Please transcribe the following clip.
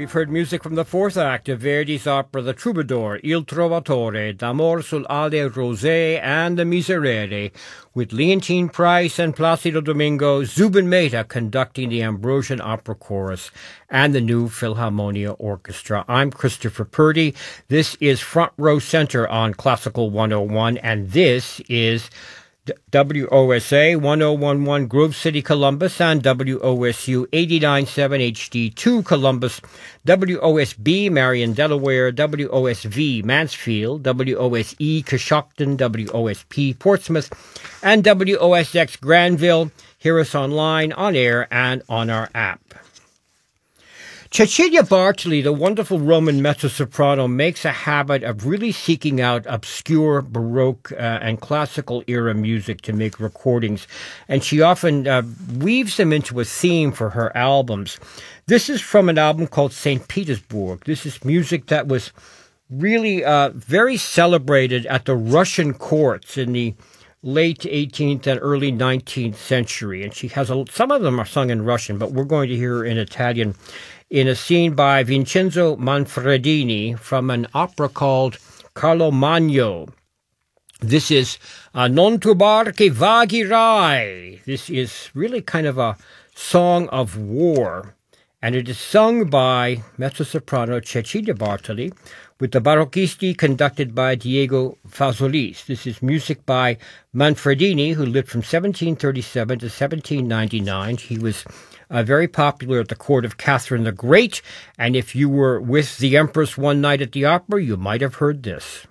We've heard music from the fourth act of Verdi's opera The Troubadour, Il Trovatore, D'Amor sul alle rosé, and The Miserere, with Leontine Price and Placido Domingo, Zubin Mehta conducting the Ambrosian Opera Chorus and the New Philharmonia Orchestra. I'm Christopher Purdy. This is Front Row Center on Classical 101, and this is WOSA 1011 Grove City, Columbus, and WOSU 89.7 HD2 Columbus, WOSB Marion, Delaware, WOSV Mansfield, WOSE Coshocton, WOSP Portsmouth, and WOSX Granville. Hear us online, on air, and on our app. Cecilia Bartoli, the wonderful Roman mezzo-soprano, makes a habit of really seeking out obscure Baroque and classical era music to make recordings, and she often weaves them into a theme for her albums. This is from an album called St. Petersburg. This is music that was really very celebrated at the Russian courts in the late 18th and early 19th century, and she has some of them are sung in Russian, but we're going to hear her in Italian, in a scene by Vincenzo Manfredini from an opera called Carlo Magno. This is Non turbar che vaghirai. This is really kind of a song of war, and it is sung by mezzo-soprano Cecilia Bartoli with the Barocchisti conducted by Diego Fazolis. This is music by Manfredini, who lived from 1737 to 1799. He was very popular at the court of Catherine the Great, and if you were with the Empress one night at the opera, you might have heard this.